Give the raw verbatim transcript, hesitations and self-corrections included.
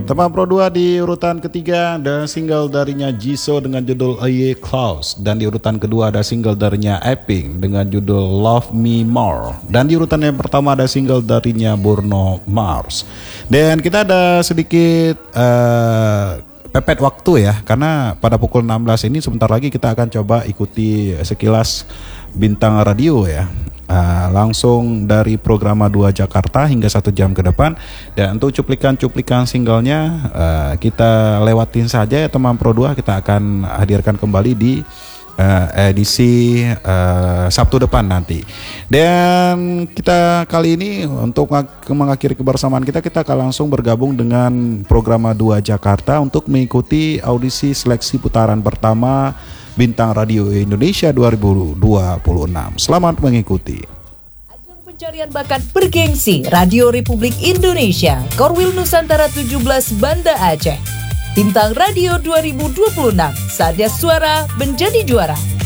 Teman Pro dua di urutan ketiga ada single darinya Jisoo dengan judul Aye Close. Dan di urutan kedua ada single darinya Epping dengan judul Love Me More. Dan di urutan yang pertama ada single darinya Bruno Mars. Dan kita ada sedikit uh, pepet waktu ya, karena pada pukul enam belas ini sebentar lagi kita akan coba ikuti sekilas Bintang Radio ya. Uh, langsung dari Programa dua Jakarta hingga satu jam ke depan. Dan untuk cuplikan-cuplikan singlenya uh, kita lewatin saja ya teman Pro dua. Kita akan hadirkan kembali di uh, edisi uh, Sabtu depan nanti. Dan kita kali ini untuk mengakhiri kebersamaan kita, kita akan langsung bergabung dengan Programa dua Jakarta untuk mengikuti audisi seleksi putaran pertama Bintang Radio Indonesia dua ribu dua puluh enam. Selamat mengikuti. Ajang pencarian bakat bergengsi Radio Republik Indonesia Korwil Nusantara tujuh belas Banda Aceh. Bintang Radio dua ribu dua puluh enam. Saatnya suara menjadi juara.